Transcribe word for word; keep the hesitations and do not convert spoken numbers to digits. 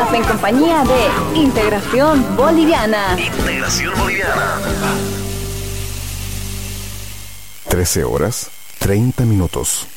Estás en compañía de Integración Boliviana. Integración Boliviana. trece horas, treinta minutos.